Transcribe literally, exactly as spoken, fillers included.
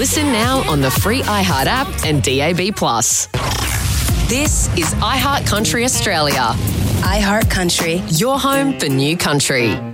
Listen now on the free iHeart app and D A B plus. This is iHeart Country Australia. iHeart Country. Your home for new country.